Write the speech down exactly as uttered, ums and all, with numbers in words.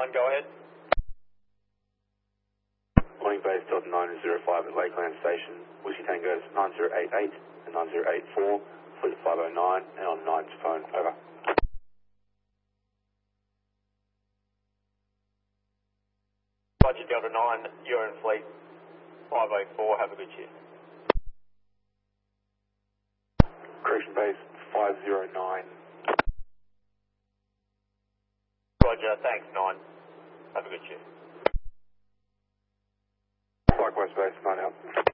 nine, go ahead. Morning base Delta nine zero five at Lakeland Station. Whiskey Tango's nine zero eight eight and nine zero eight four, fleet five oh nine, and on nine's phone, over. Roger, Delta nine, you're in fleet five oh four, have a good shift. Correction base five zero nine. Roger, thanks, nine. Have a good shift. Likewise base nine out.